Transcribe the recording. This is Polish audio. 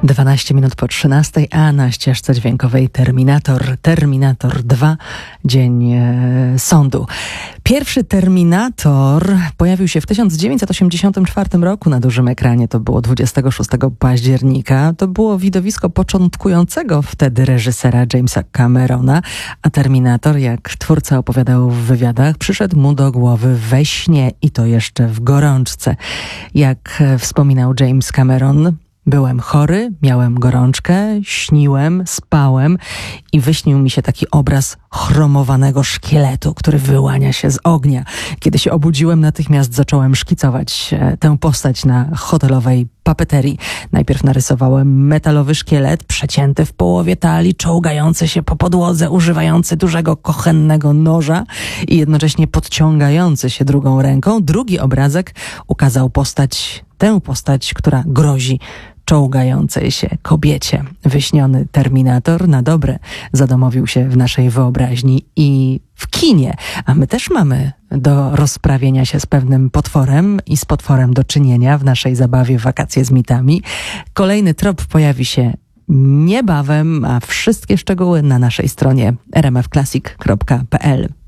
12 minut po 13, a na ścieżce dźwiękowej Terminator 2, Dzień Sądu. Pierwszy Terminator pojawił się w 1984 roku na dużym ekranie. To było 26 października. To było widowisko początkującego wtedy reżysera Jamesa Camerona, a Terminator, jak twórca opowiadał w wywiadach, przyszedł mu do głowy we śnie i to jeszcze w gorączce. Jak wspominał James Cameron: byłem chory, miałem gorączkę, śniłem, spałem i wyśnił mi się taki obraz chromowanego szkieletu, który wyłania się z ognia. Kiedy się obudziłem, natychmiast zacząłem szkicować tę postać na hotelowej papeterii. Najpierw narysowałem metalowy szkielet, przecięty w połowie talii, czołgający się po podłodze, używający dużego kuchennego noża i jednocześnie podciągający się drugą ręką. Drugi obrazek ukazał tę postać, która grozi czołgającej się kobiecie. Wyśniony Terminator na dobre zadomowił się w naszej wyobraźni i w kinie. A my też mamy do rozprawienia się z pewnym potworem i z potworem do czynienia w naszej zabawie Wakacje z mitami. Kolejny trop pojawi się niebawem, a wszystkie szczegóły na naszej stronie rmfclassic.pl.